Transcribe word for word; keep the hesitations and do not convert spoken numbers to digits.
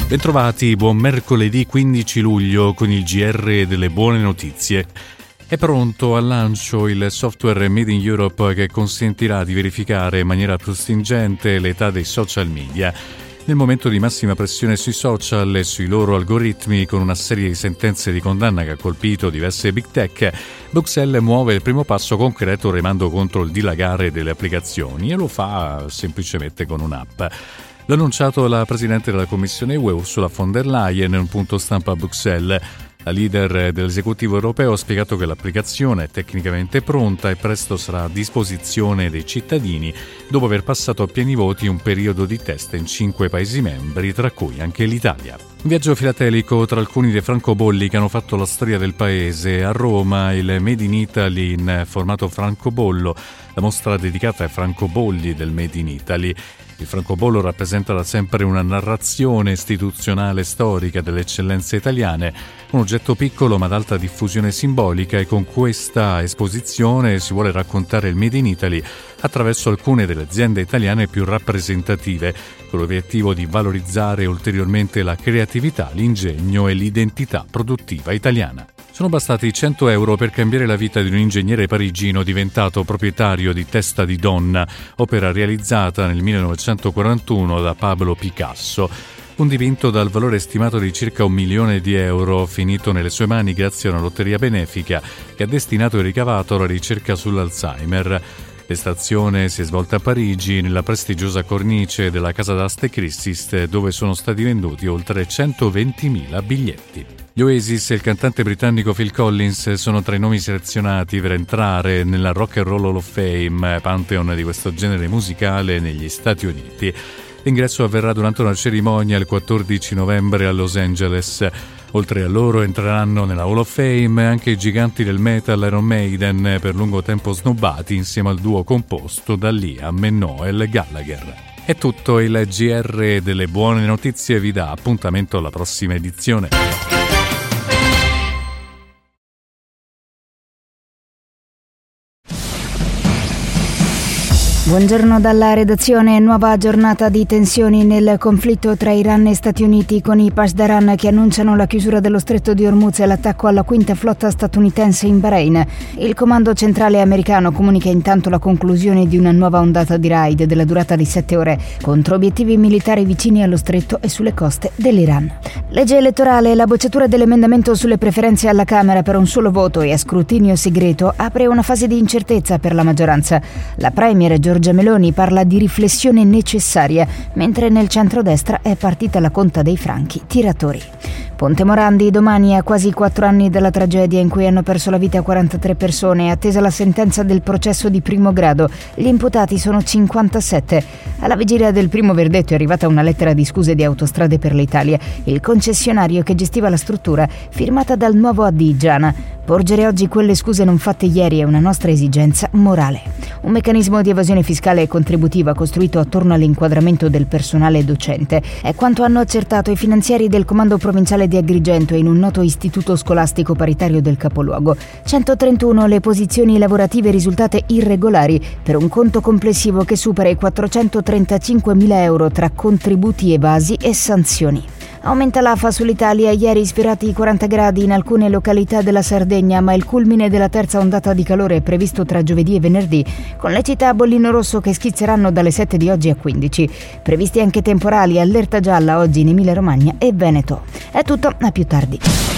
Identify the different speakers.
Speaker 1: Bentrovati, buon mercoledì quindici luglio con il G R delle buone notizie. È pronto al lancio il software Made in Europe che consentirà di verificare in maniera più stringente l'età dei social media. Nel momento di massima pressione sui social e sui loro algoritmi, con una serie di sentenze di condanna che ha colpito diverse big tech, Bruxelles muove il primo passo concreto remando contro il dilagare delle applicazioni e lo fa semplicemente con un'app. L'ha annunciato la Presidente della Commissione U E Ursula von der Leyen in un punto stampa a Bruxelles. La leader dell'esecutivo europeo ha spiegato che l'applicazione è tecnicamente pronta e presto sarà a disposizione dei cittadini, dopo aver passato a pieni voti un periodo di test in cinque Paesi membri, tra cui anche l'Italia. Un viaggio filatelico tra alcuni dei francobolli che hanno fatto la storia del paese. A Roma il Made in Italy in formato francobollo, la mostra dedicata ai francobolli del Made in Italy. Il francobollo rappresenta da sempre una narrazione istituzionale storica delle eccellenze italiane, un oggetto piccolo ma ad alta diffusione simbolica, e con questa esposizione si vuole raccontare il Made in Italy attraverso alcune delle aziende italiane più rappresentative, con l'obiettivo di valorizzare ulteriormente la creatività, l'ingegno e l'identità produttiva italiana. Sono bastati cento euro per cambiare la vita di un ingegnere parigino diventato proprietario di Testa di donna, opera realizzata nel millenovecentoquarantuno da Pablo Picasso. Un dipinto dal valore stimato di circa un milione di euro, finito nelle sue mani grazie a una lotteria benefica che ha destinato il ricavato alla ricerca sull'Alzheimer. L'estrazione si è svolta a Parigi, nella prestigiosa cornice della casa d'Aste Christie's, dove sono stati venduti oltre centoventimila biglietti. Gli Oasis e il cantante britannico Phil Collins sono tra i nomi selezionati per entrare nella Rock and Roll Hall of Fame, pantheon di questo genere musicale negli Stati Uniti. L'ingresso avverrà durante una cerimonia il quattordici novembre a Los Angeles. Oltre a loro entreranno nella Hall of Fame anche i giganti del metal Iron Maiden, per lungo tempo snobbati insieme al duo composto da Liam e Noel Gallagher. È tutto, il G R delle buone notizie vi dà appuntamento alla prossima edizione.
Speaker 2: Buongiorno dalla redazione. Nuova giornata di tensioni nel conflitto tra Iran e Stati Uniti, con i Pasdaran che annunciano la chiusura dello stretto di Hormuz e l'attacco alla quinta flotta statunitense in Bahrain. Il comando centrale americano comunica intanto la conclusione di una nuova ondata di raid della durata di sette ore contro obiettivi militari vicini allo stretto e sulle coste dell'Iran. Legge elettorale. La bocciatura dell'emendamento sulle preferenze alla Camera per un solo voto e a scrutinio segreto apre una fase di incertezza per la maggioranza. La premier Giorgia Meloni parla di riflessione necessaria, mentre nel centrodestra è partita la conta dei franchi tiratori. Ponte Morandi. Domani, a quasi quattro anni dalla tragedia in cui hanno perso la vita quarantatré persone, è attesa la sentenza del processo di primo grado. Gli imputati sono cinquantasette. Alla vigilia del primo verdetto è arrivata una lettera di scuse di Autostrade per l'Italia, il concessionario che gestiva la struttura, firmata dal nuovo A D Giana. Porgere oggi quelle scuse non fatte ieri è una nostra esigenza morale. Un meccanismo di evasione fiscale e contributiva costruito attorno all'inquadramento del personale docente è quanto hanno accertato i finanziari del Comando Provinciale di Agrigento in un noto istituto scolastico paritario del capoluogo. centotrentuno le posizioni lavorative risultate irregolari, per un conto complessivo che supera i quattrocentotrentacinquemila euro tra contributi evasi e sanzioni. Aumenta l'afa sull'Italia. Ieri sfiorati i quaranta gradi in alcune località della Sardegna, ma il culmine della terza ondata di calore è previsto tra giovedì e venerdì, con le città a bollino rosso che schizzeranno dalle sette di oggi a quindici. Previsti anche temporali, allerta gialla oggi in Emilia Romagna e Veneto. È tutto, a più tardi.